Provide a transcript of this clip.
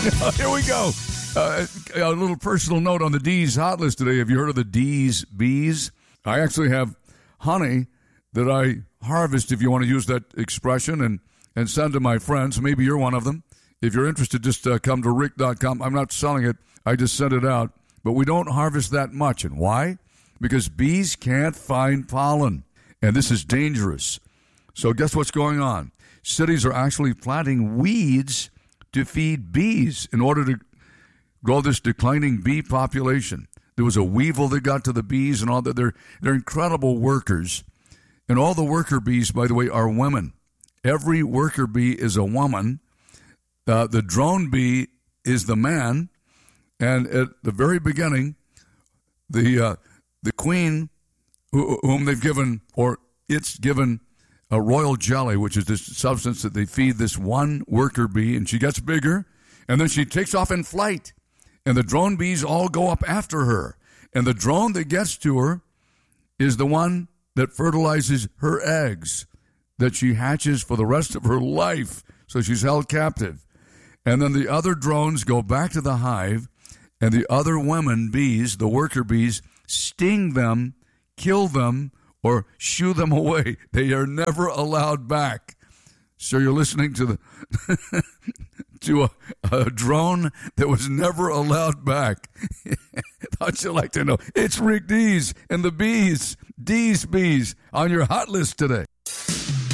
Here we go. A little personal note on the D's hot list today. Have you heard of the D's bees? I actually have honey that I harvest, if you want to use that expression, and send to my friends. Maybe you're one of them. If you're interested, just come to rick.com. I'm not selling it. I just sent it out. But we don't harvest that much. And why? Because bees can't find pollen. And this is dangerous. So guess what's going on? Cities are actually planting weeds to feed bees in order to grow this declining bee population. There was a weevil that got to the bees and all that. They're incredible workers. And all the worker bees, by the way, are women. Every worker bee is a woman. The drone bee is the man. And at the very beginning, the queen, whom they've given, or it's given, a royal jelly, which is this substance that they feed this one worker bee, and she gets bigger, and then she takes off in flight. And the drone bees all go up after her. And the drone that gets to her is the one that fertilizes her eggs that she hatches for the rest of her life. So she's held captive. And then the other drones go back to the hive, and the other women bees, the worker bees, sting them, kill them, or shoo them away. They are never allowed back. So you're listening to the to a drone that was never allowed back. How'd you like to know? It's Rick Dees and the bees, Dees bees, on your hot list today.